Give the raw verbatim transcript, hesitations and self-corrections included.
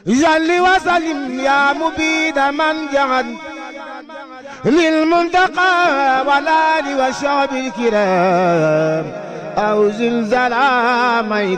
صل وسلم يا مبيد من جعد للمنتقى والآل والشعب الكرام أو زلزال